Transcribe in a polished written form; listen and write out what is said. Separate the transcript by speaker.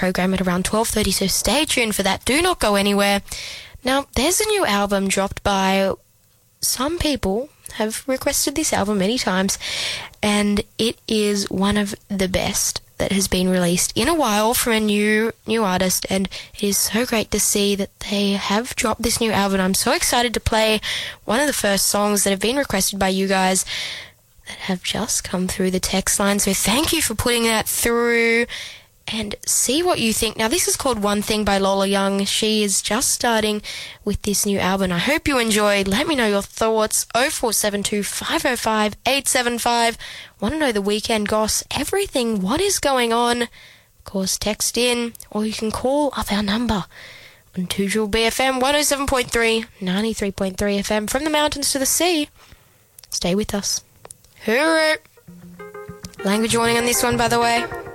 Speaker 1: program at around 12:30, so stay tuned for that. Do not go anywhere. Now, there's a new album dropped by some people have requested this album many times, and it is one of the best that has been released in a while from a new artist, and it is so great to see that they have dropped this new album. I'm so excited to play one of the first songs that have been requested by you guys that have just come through the text line, so thank you for putting that through and see what you think. Now, this is called One Thing by Lola Young. She is just starting with this new album. I hope you enjoyed. Let me know your thoughts. 0472 505 875. Want to know the weekend goss, everything, what is going on? Of course, text in, or you can call up our number on 2 BFM 107.3, 93.3 FM, from the mountains to the sea. Stay with us. Hooray! Language warning on this one, by the way.